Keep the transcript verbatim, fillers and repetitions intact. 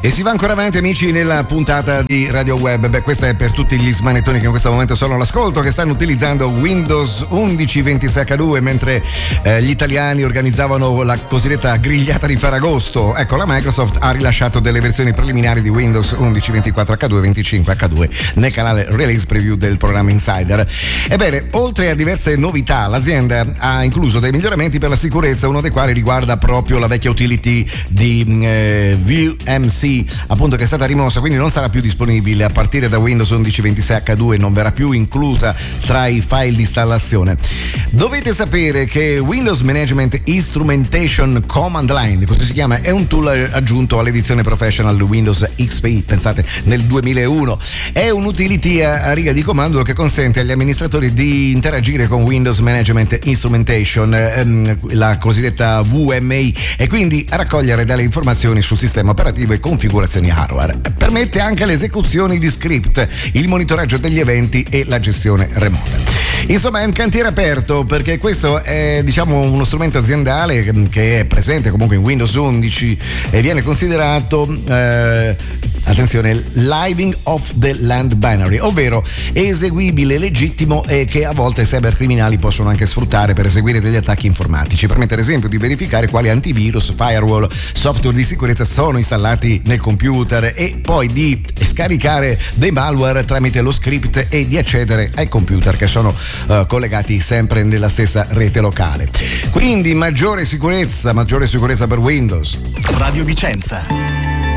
E si va ancora avanti, amici, nella puntata di Radio Web. Beh, questa è per tutti gli smanettoni che in questo momento sono all'ascolto, che stanno utilizzando Windows undici ventisei acca due mentre eh, gli italiani organizzavano la cosiddetta grigliata di Ferragosto. Ecco, la Microsoft ha rilasciato delle versioni preliminari di Windows undici ventiquattro acca due e venticinque acca due nel canale Release Preview del programma Insider. Ebbene, oltre a diverse novità, l'azienda ha incluso dei miglioramenti per la sicurezza, uno dei quali riguarda proprio la vecchia utility di eh, V M C, appunto, che è stata rimossa, quindi non sarà più disponibile a partire da Windows undici ventisei acca due, non verrà più inclusa tra i file di installazione. Dovete sapere che Windows Management Instrumentation Command Line, così si chiama, è un tool aggiunto all'edizione Professional Windows X P I, pensate, nel duemilauno. È un utility a riga di comando che consente agli amministratori di interagire con Windows Management Instrumentation, ehm, la cosiddetta V M I, e quindi a raccogliere delle informazioni sul sistema operativo e configurazioni hardware. Permette anche l'esecuzione di script, il monitoraggio degli eventi e la gestione remota. Insomma, è un cantiere aperto, perché questo è, diciamo, uno strumento aziendale che è presente comunque in Windows undici e viene considerato eh, attenzione, living off the land binary, ovvero eseguibile legittimo e che a volte i cybercriminali possono anche sfruttare per eseguire degli attacchi informatici. Permette ad esempio di verificare quali antivirus, firewall, software di sicurezza sono installati nel computer e poi di scaricare dei malware tramite lo script e di accedere ai computer che sono uh, collegati sempre nella stessa rete locale. Quindi maggiore sicurezza, maggiore sicurezza per Windows. Radio Vicenza.